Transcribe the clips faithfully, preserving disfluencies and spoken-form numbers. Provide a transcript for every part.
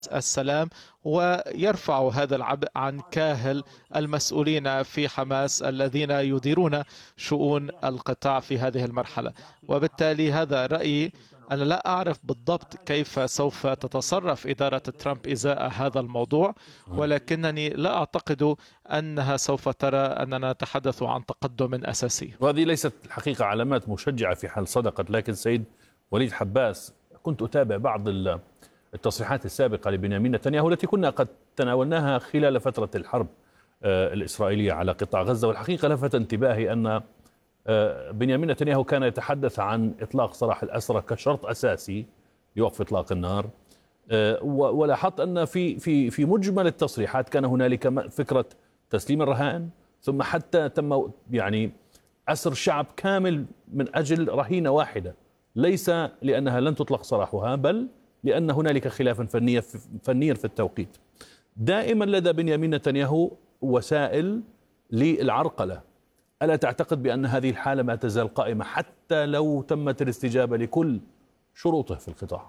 السلام، ويرفع هذا العبء عن كاهل المسؤولين في حماس الذين يديرون شؤون القطاع في هذه المرحلة. وبالتالي هذا رأيي. أنا لا أعرف بالضبط كيف سوف تتصرف إدارة ترامب إزاء هذا الموضوع، ولكنني لا أعتقد أنها سوف ترى أننا نتحدث عن تقدم أساسي. وهذه ليست الحقيقة علامات مشجعة في حال صدقت. لكن سيد وليد حباس، كنت أتابع بعض التصريحات السابقة لبنيامين نتنياهو التي كنا قد تناولناها خلال فترة الحرب الإسرائيلية على قطاع غزة، والحقيقة لفت انتباهي أن بنيامين نتنياهو كان يتحدث عن إطلاق سراح الأسرى كشرط أساسي لوقف إطلاق النار. ولاحظت أن في في في مجمل التصريحات كان هنالك فكرة تسليم الرهائن، ثم حتى تم يعني أسر شعب كامل من أجل رهينة واحدة، ليس لأنها لن تطلق سراحها بل لأن هنالك خلافا فنيا فنيا في التوقيت. دائما لدى بنيامين نتنياهو وسائل للعرقلة. ألا تعتقد بأن هذه الحالة ما تزال قائمة حتى لو تمت الاستجابة لكل شروطه في القطاع؟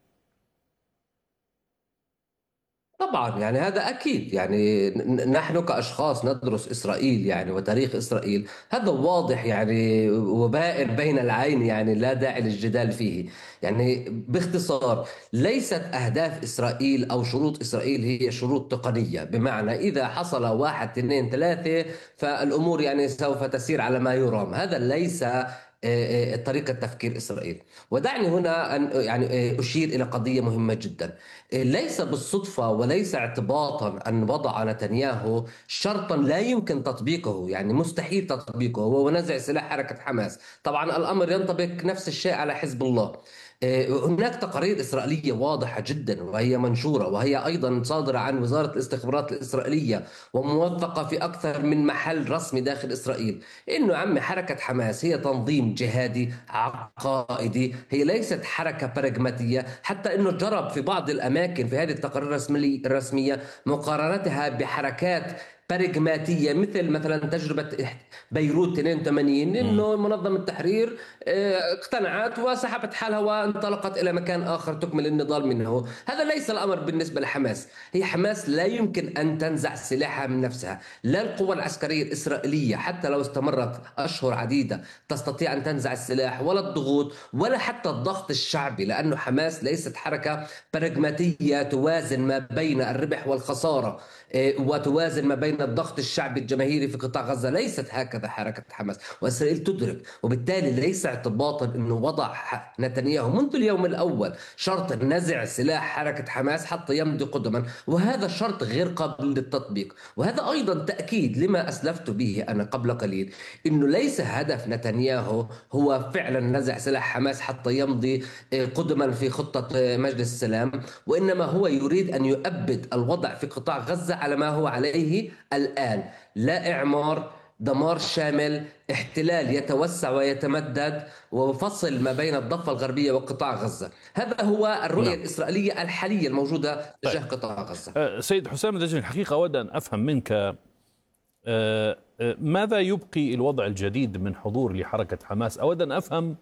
طبعا يعني هذا أكيد. يعني نحن كأشخاص ندرس إسرائيل يعني وتاريخ إسرائيل، هذا واضح يعني وبائر بين العين، يعني لا داعي للجدال فيه. يعني باختصار، ليست أهداف إسرائيل أو شروط إسرائيل هي شروط تقنية، بمعنى إذا حصل واحد اثنين ثلاثة فالأمور يعني سوف تسير على ما يرام. هذا ليس طريقة تفكير إسرائيل. ودعني هنا أن يعني أشير إلى قضية مهمة جدا. ليس بالصدفة وليس اعتباطا أن وضع نتنياهو شرطا لا يمكن تطبيقه، يعني مستحيل تطبيقه، هو نزع سلاح حركة حماس. طبعا الأمر ينطبق نفس الشيء على حزب الله. هناك تقارير إسرائيلية واضحة جدا وهي منشورة، وهي أيضا صادرة عن وزارة الاستخبارات الإسرائيلية وموثقة في أكثر من محل رسمي داخل إسرائيل، إنه عم حركة حماس هي تنظيم جهادي عقائدي، هي ليست حركة براغماتية. حتى إنه جرب في بعض الأماكن في هذه التقارير الرسمية مقارنتها بحركات براغماتية، مثل مثلا تجربة بيروت اثنين وثمانين، انه منظمة التحرير اقتنعت وسحبت حالها وانطلقت الى مكان اخر تكمل النضال منه. هذا ليس الامر بالنسبة لحماس. هي حماس لا يمكن ان تنزع سلاحها من نفسها، لا القوى العسكرية الاسرائيلية حتى لو استمرت اشهر عديدة تستطيع ان تنزع السلاح، ولا الضغوط ولا حتى الضغط الشعبي، لانه حماس ليست حركة براغماتية توازن ما بين الربح والخسارة وتوازن ما بين الضغط الشعبي الجماهيري في قطاع غزة. ليست هكذا حركة حماس، وإسرائيل تدرك. وبالتالي ليس اعتباطا أنه وضع نتنياهو منذ اليوم الأول شرط نزع سلاح حركة حماس حتى يمضي قدما، وهذا شرط غير قابل للتطبيق. وهذا أيضا تأكيد لما أسلفت به أنا قبل قليل، أنه ليس هدف نتنياهو هو فعلا نزع سلاح حماس حتى يمضي قدما في خطة مجلس السلام، وإنما هو يريد أن يؤبد الوضع في قطاع غزة على ما هو عليه الآن. لا إعمار، دمار شامل، احتلال يتوسع ويتمدد، وفصل ما بين الضفة الغربية وقطاع غزة. هذا هو الرؤية نعم. الإسرائيلية الحالية الموجودة تجاه طيب. قطاع غزة. سيد حسام الدجني، الحقيقة أود أن أفهم منك ماذا يبقي الوضع الجديد من حضور لحركة حماس. أود أن أفهم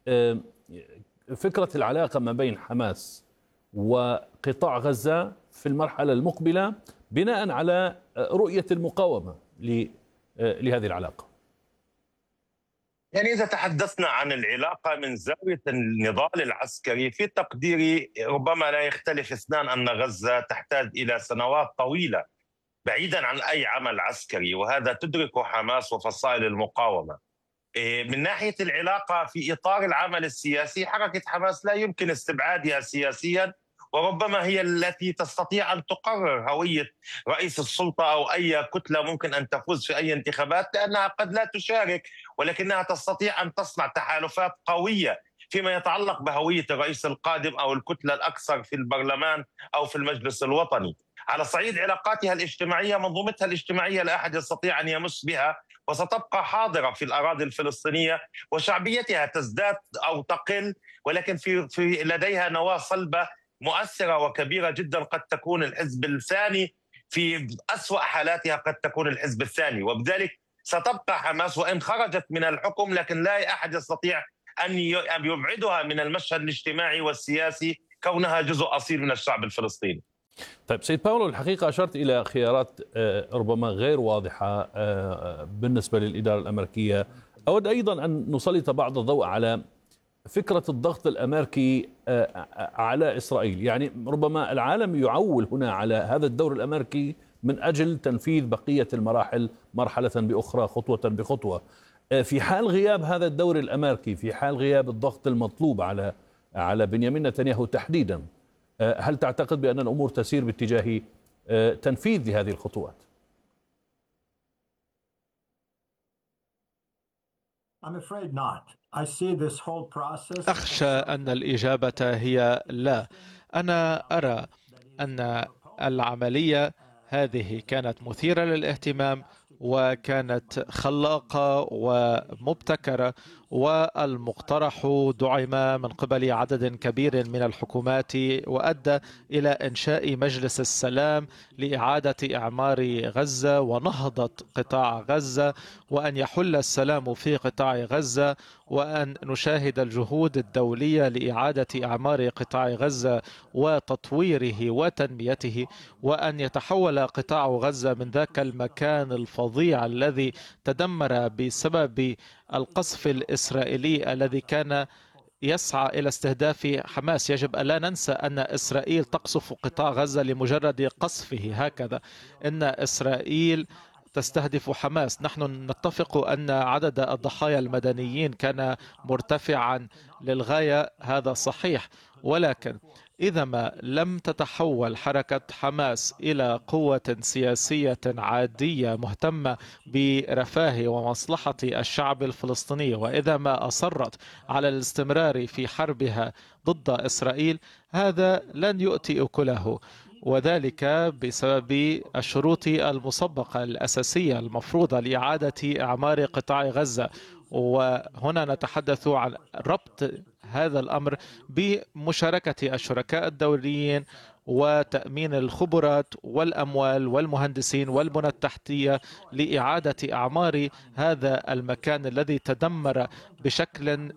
فكرة العلاقة ما بين حماس وقطاع غزة في المرحلة المقبلة بناء على رؤية المقاومة لهذه العلاقة. يعني إذا تحدثنا عن العلاقة من زاوية النضال العسكري، في تقديري ربما لا يختلف اثنان أن غزة تحتاج إلى سنوات طويلة بعيدا عن أي عمل عسكري، وهذا تدركه حماس وفصائل المقاومة. من ناحية العلاقة في إطار العمل السياسي، حركة حماس لا يمكن استبعادها سياسيا، وربما هي التي تستطيع أن تقرر هوية رئيس السلطة أو أي كتلة ممكن أن تفوز في أي انتخابات، لأنها قد لا تشارك ولكنها تستطيع أن تصنع تحالفات قوية فيما يتعلق بهوية الرئيس القادم أو الكتلة الأكثر في البرلمان أو في المجلس الوطني. على صعيد علاقاتها الاجتماعية، منظومتها الاجتماعية لا أحد يستطيع أن يمس بها، وستبقى حاضرة في الأراضي الفلسطينية، وشعبيتها تزداد أو تقل، ولكن في, في لديها نواة صلبة مؤثرة وكبيرة جدا. قد تكون الحزب الثاني في أسوأ حالاتها، قد تكون الحزب الثاني، وبذلك ستبقى حماس وإن خرجت من الحكم، لكن لا أحد يستطيع أن يبعدها من المشهد الاجتماعي والسياسي كونها جزء أصيل من الشعب الفلسطيني. طيب سيد باولو، الحقيقة أشرت إلى خيارات ربما غير واضحة بالنسبة للإدارة الأمريكية. أود أيضا أن نسلط بعض الضوء على فكرة الضغط الأمريكي على إسرائيل. يعني ربما العالم يعول هنا على هذا الدور الأمريكي من أجل تنفيذ بقية المراحل مرحلة بأخرى، خطوة بخطوة. في حال غياب هذا الدور الأمريكي، في حال غياب الضغط المطلوب على على بنيامين نتنياهو تحديدا، هل تعتقد بأن الأمور تسير باتجاه تنفيذ لهذه الخطوات؟ أخشى أن الإجابة هي لا. أنا أرى أن العملية هذه كانت مثيرة للاهتمام وكانت خلاقة ومبتكرة، والمقترح دعم من قبل عدد كبير من الحكومات وأدى إلى إنشاء مجلس السلام لإعادة إعمار غزة ونهضة قطاع غزة، وأن يحل السلام في قطاع غزة، وأن نشاهد الجهود الدولية لإعادة إعمار قطاع غزة وتطويره وتنميته، وأن يتحول قطاع غزة من ذاك المكان الفظيع الذي تدمر بسبب القصف الإسرائيلي الذي كان يسعى إلى استهداف حماس. يجب ألا ننسى أن إسرائيل تقصف قطاع غزة لمجرد قصفه هكذا، إن إسرائيل تستهدف حماس. نحن نتفق أن عدد الضحايا المدنيين كان مرتفعا للغاية، هذا صحيح، ولكن إذا ما لم تتحول حركة حماس إلى قوة سياسية عادية مهتمة برفاه ومصلحة الشعب الفلسطيني، وإذا ما أصرت على الاستمرار في حربها ضد إسرائيل، هذا لن يؤتي أكله، وذلك بسبب الشروط المسبقة الأساسية المفروضة لإعادة إعمار قطاع غزة. وهنا نتحدث عن ربط هذا الأمر بمشاركة الشركاء الدوليين وتأمين الخبرات والأموال والمهندسين والبنى التحتية لإعادة أعمار هذا المكان الذي تدمر بشكل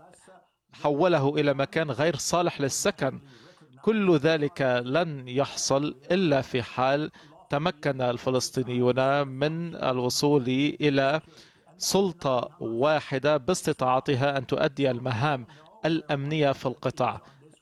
حوله إلى مكان غير صالح للسكن. كل ذلك لن يحصل إلا في حال تمكن الفلسطينيون من الوصول إلى سلطة واحدة باستطاعتها أن تؤدي المهام الأمنية في القطاع.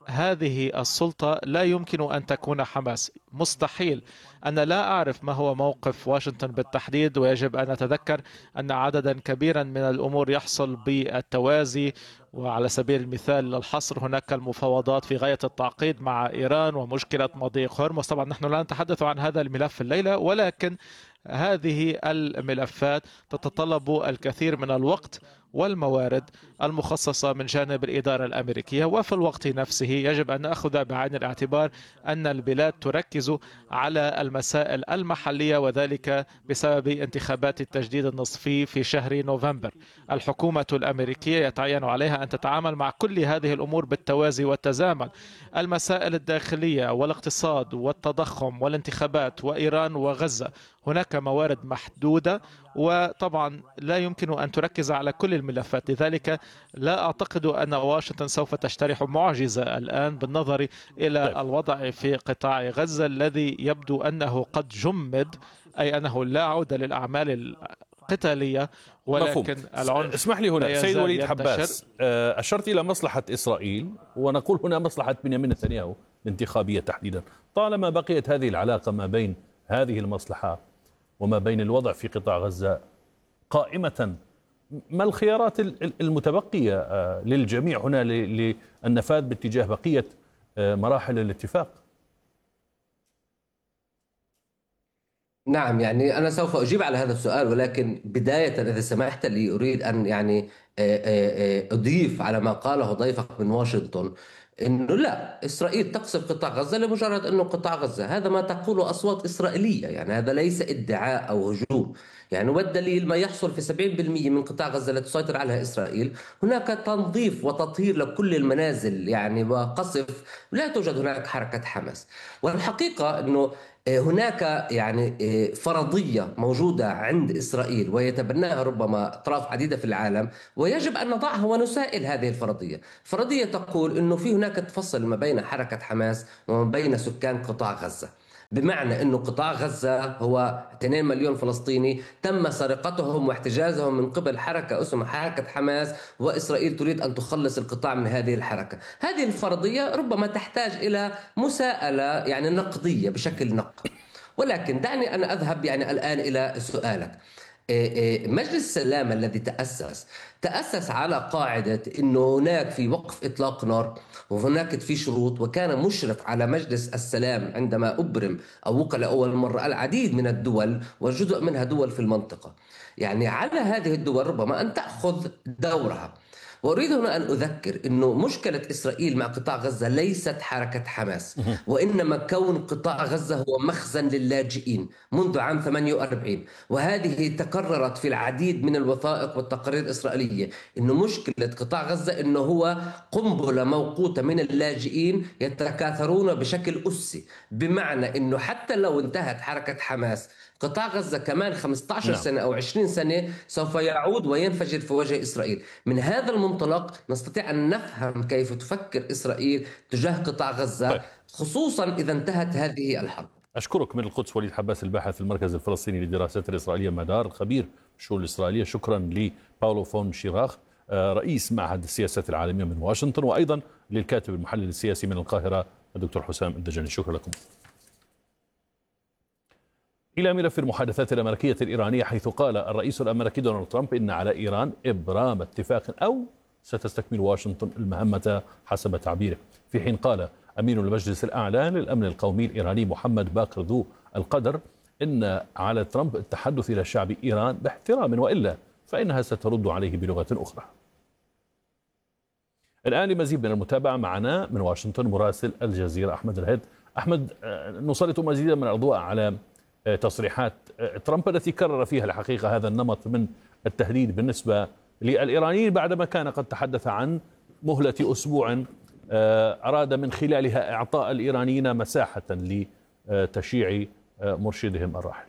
هذه السلطة لا يمكن أن تكون حماس، مستحيل. أنا لا أعرف ما هو موقف واشنطن بالتحديد، ويجب أن نتذكر أن عددا كبيرا من الأمور يحصل بالتوازي. وعلى سبيل المثال الحصر، هناك المفاوضات في غاية التعقيد مع إيران ومشكلة مضيق هرمز. طبعا نحن لا نتحدث عن هذا الملف الليلة، ولكن هذه الملفات تتطلب الكثير من الوقت والموارد المخصصة من جانب الإدارة الأمريكية. وفي الوقت نفسه يجب أن نأخذ بعين الاعتبار أن البلاد تركز على المسائل المحلية، وذلك بسبب انتخابات التجديد النصفي في شهر نوفمبر. الحكومة الأمريكية يتعين عليها أن تتعامل مع كل هذه الأمور بالتوازي والتزامن. المسائل الداخلية والاقتصاد والتضخم والانتخابات وإيران وغزة، هناك موارد محدودة، وطبعا لا يمكن أن تركز على كل الملفات. لذلك لا أعتقد أن واشنطن سوف تجترح معجزة الآن بالنظر إلى الوضع في قطاع غزة الذي يبدو أنه قد جمد، أي أنه لا عودة للأعمال القتالية، ولكن العنف. اسمح لي هنا سيد وليد حباس، أشرت إلى مصلحة إسرائيل، ونقول هنا مصلحة بنيامين نتنياهو الانتخابية تحديدا. طالما بقيت هذه العلاقة ما بين هذه المصلحة وما بين الوضع في قطاع غزة قائمة، ما الخيارات المتبقية للجميع هنا للنفاذ باتجاه بقية مراحل الاتفاق؟ نعم، يعني أنا سوف أجيب على هذا السؤال، ولكن بداية إذا سمحت لي أريد أن يعني أضيف على ما قاله ضيفك من واشنطن، إنه لا، إسرائيل تقصف قطاع غزة لمجرد أنه قطاع غزة. هذا ما تقوله أصوات إسرائيلية، يعني هذا ليس ادعاء أو هجوم. يعني والدليل ما يحصل في سبعين بالمئة من قطاع غزة التي تسيطر عليها إسرائيل، هناك تنظيف وتطهير لكل المنازل يعني وقصف، لا توجد هناك حركة حماس. والحقيقة أنه هناك يعني فرضية موجودة عند إسرائيل ويتبناها ربما أطراف عديدة في العالم، ويجب أن نضعها ونسائل هذه الفرضية. فرضية تقول أنه في هناك تفصل ما بين حركة حماس وما بين سكان قطاع غزة. بمعنى أنه قطاع غزة هو اثنين مليون فلسطيني تم سرقتهم واحتجازهم من قبل حركة اسمها حركة حماس، وإسرائيل تريد أن تخلص القطاع من هذه الحركة. هذه الفرضية ربما تحتاج إلى مساءلة يعني نقدية بشكل نقد. ولكن دعني أن أذهب يعني الآن إلى سؤالك. مجلس السلام الذي تأسس تأسس على قاعدة أنه هناك في وقف إطلاق نار وهناك في شروط، وكان مشرف على مجلس السلام عندما أبرم أو وكل أول مرة العديد من الدول وجزء منها دول في المنطقة. يعني على هذه الدول ربما أن تأخذ دورها. وأريد هنا أن أذكر أنه مشكلة إسرائيل مع قطاع غزة ليست حركة حماس، وإنما كون قطاع غزة هو مخزن للاجئين منذ عام ثمانية وأربعين، وهذه تكررت في العديد من الوثائق والتقارير الإسرائيلية. أنه مشكلة قطاع غزة أنه هو قنبلة موقوتة من اللاجئين يتكاثرون بشكل أسي، بمعنى أنه حتى لو انتهت حركة حماس قطاع غزة كمان خمسة عشر نعم. سنة أو عشرين سنة سوف يعود وينفجر في وجه إسرائيل. من هذا المنطلق نستطيع أن نفهم كيف تفكر إسرائيل تجاه قطاع غزة، طيب. خصوصا إذا انتهت هذه الحرب. أشكرك من القدس وليد حباس، الباحث في المركز الفلسطيني للدراسات الإسرائيلية مدار، الخبير بالشؤون الإسرائيلية. شكرا لباولو فون شيراخ رئيس معهد السياسات العالمية من واشنطن، وأيضا للكاتب المحلل السياسي من القاهرة الدكتور حسام الدجاني. شكرا لكم. إلى ملف المحادثات الأمريكية الإيرانية، حيث قال الرئيس الأمريكي دونالد ترامب إن على إيران إبرام اتفاق أو ستستكمل واشنطن المهمة حسب تعبيره، في حين قال أمين المجلس الأعلى للأمن القومي الإيراني محمد باقر ذو القدر إن على ترامب التحدث إلى شعب إيران باحترام، وإلا فإنها سترد عليه بلغة أخرى. الآن لمزيد من المتابعة معنا من واشنطن مراسل الجزيرة أحمد الهيد. أحمد، نسلط مزيدا من الأضواء على تصريحات ترامب التي كرر فيها الحقيقة هذا النمط من التهديد بالنسبة للإيرانيين، بعدما كان قد تحدث عن مهلة أسبوع أراد من خلالها إعطاء الإيرانيين مساحة لتشييع مرشدهم الراحل.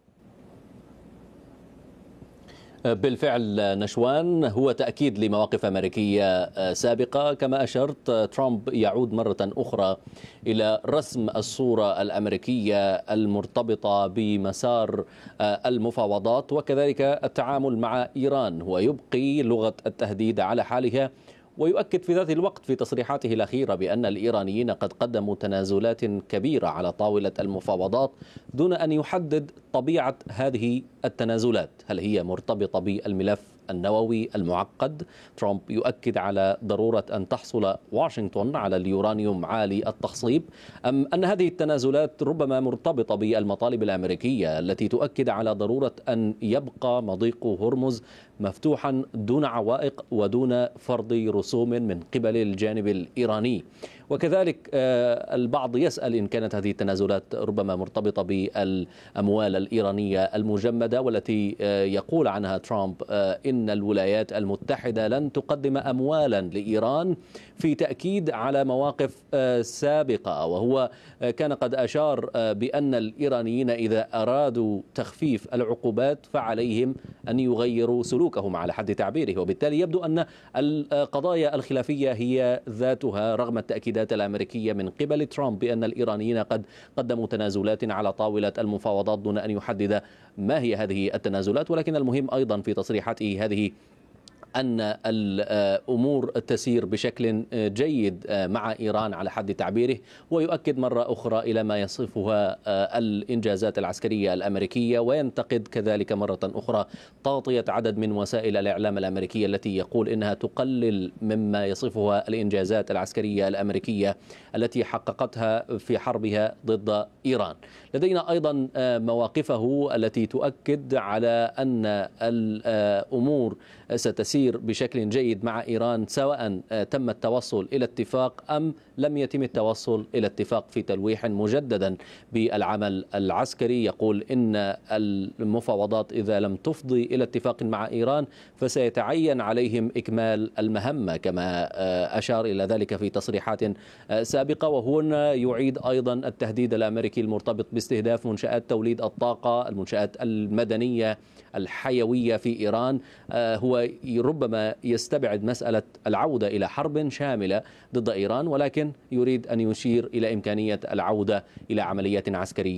بالفعل نشوان، هو تأكيد لمواقف أمريكية سابقة. كما أشرت، ترامب يعود مرة أخرى إلى رسم الصورة الأمريكية المرتبطة بمسار المفاوضات وكذلك التعامل مع إيران، ويبقي لغة التهديد على حالها، ويؤكد في ذات الوقت في تصريحاته الأخيرة بأن الإيرانيين قد قدموا تنازلات كبيرة على طاولة المفاوضات دون أن يحدد طبيعة هذه التنازلات. هل هي مرتبطة بالملف النووي المعقد؟ ترامب يؤكد على ضرورة أن تحصل واشنطن على اليورانيوم عالي التخصيب، أم أن هذه التنازلات ربما مرتبطة بالمطالب الأمريكية التي تؤكد على ضرورة أن يبقى مضيق هرمز مفتوحا دون عوائق ودون فرض رسوم من قبل الجانب الإيراني. وكذلك البعض يسأل إن كانت هذه التنازلات ربما مرتبطة بالأموال الإيرانية المجمدة، والتي يقول عنها ترامب إن الولايات المتحدة لن تقدم أموالا لإيران، في تأكيد على مواقف سابقة. وهو كان قد أشار بأن الإيرانيين إذا أرادوا تخفيف العقوبات فعليهم أن يغيروا سلوكهم على حد تعبيره، وبالتالي يبدو أن القضايا الخلافية هي ذاتها رغم التأكيدات الأمريكية من قبل ترامب بأن الإيرانيين قد قدموا تنازلات على طاولة المفاوضات دون أن يحدد ما هي هذه التنازلات. ولكن المهم أيضا في تصريحاته هذه أن الأمور تسير بشكل جيد مع إيران على حد تعبيره، ويؤكد مرة أخرى إلى ما يصفها الإنجازات العسكرية الأمريكية، وينتقد كذلك مرة أخرى تغطية عدد من وسائل الإعلام الأمريكية التي يقول إنها تقلل مما يصفها الإنجازات العسكرية الأمريكية التي حققتها في حربها ضد إيران. لدينا أيضا مواقفه التي تؤكد على أن الأمور ستسير بشكل جيد مع إيران سواء تم التوصل إلى اتفاق أم لم يتم التوصل إلى اتفاق في تلويح مجددا بالعمل العسكري. يقول إن المفاوضات إذا لم تفضي إلى اتفاق مع إيران فسيتعين عليهم إكمال المهمة، كما أشار إلى ذلك في تصريحات سابقة. وهنا يعيد أيضا التهديد الأمريكي المرتبط باستهداف منشآت توليد الطاقة، المنشآت المدنية الحيوية في إيران. هو ربما يستبعد مسألة العودة إلى حرب شاملة ضد إيران، ولكن يريد أن يشير إلى إمكانية العودة إلى عمليات عسكرية